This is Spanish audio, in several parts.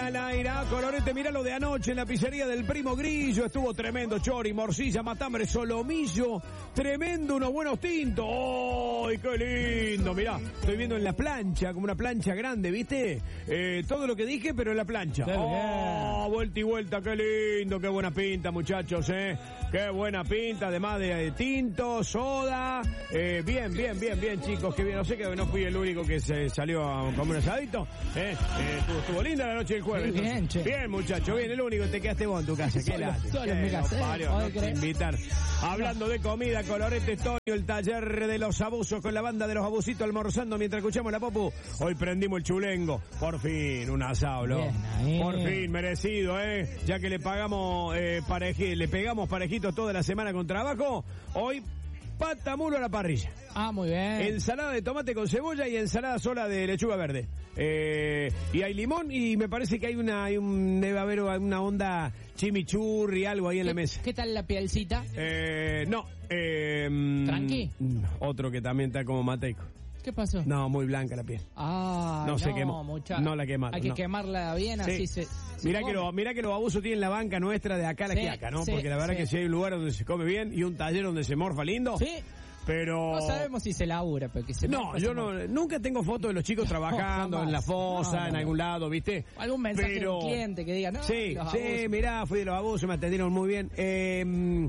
Naira. Colorete, mirá lo de anoche en la pizzería del Primo Grillo. Estuvo tremendo, chori, morcilla, matambre, solomillo. Tremendo, unos buenos tintos. ¡Ay, qué lindo! Mirá, estoy viendo en la plancha, como una plancha grande, ¿viste? Todo lo que dije, pero en la plancha. ¡Oh, vuelta y vuelta! ¡Qué lindo! ¡Qué buena pinta, muchachos, ¡Qué buena pinta! Además de tinto, soda. Bien, chicos. Qué bien. No sé que no fui el único que se salió a comer un asadito. Estuvo linda la noche del jueves. Bien, muchacho. Bien, el único. Te quedaste vos en tu casa. ¿Qué late? Solo en mi casa. No te invitar. Hablando de comida, Colorete, Tonio, el taller de los abusos con la banda de los abusitos almorzando mientras escuchamos la Popu. Hoy prendimos el chulengo. Por fin, un asado, ¿no? Por fin, merecido, ya que le pagamos le pegamos parejitos toda la semana con trabajo. Hoy pata mulo a la parrilla. Ah, muy bien. Ensalada de tomate con cebolla y ensalada sola de lechuga verde. Y hay limón y me parece que debe haber una onda chimichurri, algo ahí en la mesa. ¿Qué tal la pielcita? No. ¿Tranqui? Otro que también está como mateico. ¿Qué pasó? No, muy blanca la piel. No se quemó. No la quemaron. Hay que quemarla bien, sí. Así se mirá que los abusos tienen la banca nuestra de acá a la quiaca, ¿no? Porque la verdad que si hay un lugar donde se come bien y un taller donde se morfa lindo. Sí. Pero no sabemos si se labura, pero que se nunca tengo fotos de los chicos trabajando en la fosa, en algún lado, ¿viste? Algún mensaje de un cliente que diga, sí, mirá, fui de los abusos, me atendieron muy bien.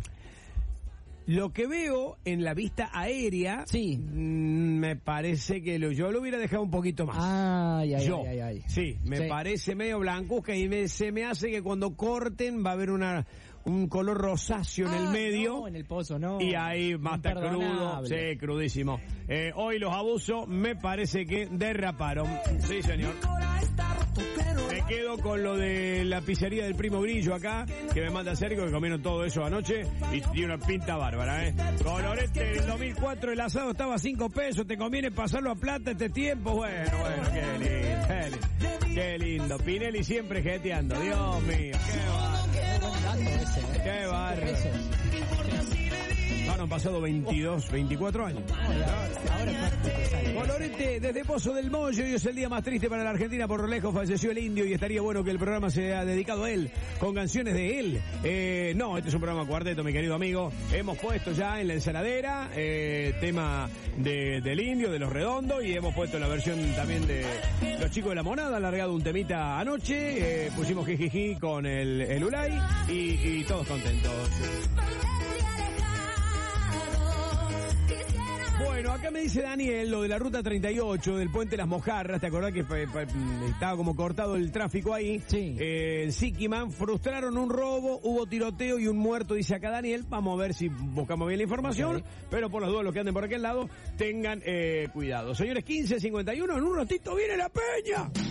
Lo que veo en la vista aérea, me parece que yo lo hubiera dejado un poquito más. Ay. Sí, me parece medio blancuzca y se me hace que cuando corten va a haber un color rosáceo en el medio. No, en el pozo, no. Y ahí más está crudo. Sí, crudísimo. Hoy los abusos me parece que derraparon. Sí, señor. Me quedo con lo de la pizzería del Primo Grillo acá, que me manda Sergio, que comieron todo eso anoche y tiene una pinta bárbara, Colorete, en 2004 el asado estaba a 5 pesos, te conviene pasarlo a plata este tiempo. Bueno, qué lindo. Pinelli siempre jeteando, Dios mío, qué bárbaro. Han pasado 24 años. Colorete, desde Pozo del Mollo, hoy es el día más triste para la Argentina, por lejos falleció el Indio y estaría bueno que el programa sea dedicado a él, con canciones de él. No, este es un programa cuarteto, mi querido amigo. Hemos puesto ya en la ensaladera tema del Indio, de Los Redondos, y hemos puesto la versión también de Los Chicos de la Monada, han largado un temita anoche, pusimos jijiji con el Ulay y todos contentos. Bueno, acá me dice Daniel lo de la ruta 38 del puente Las Mojarras. ¿Te acordás que estaba como cortado el tráfico ahí? Sí. En Siquiman frustraron un robo, hubo tiroteo y un muerto, dice acá Daniel. Vamos a ver si buscamos bien la información, pero por los dos los que anden por aquel lado, tengan cuidado. Señores, 15:51, en un ratito viene la peña.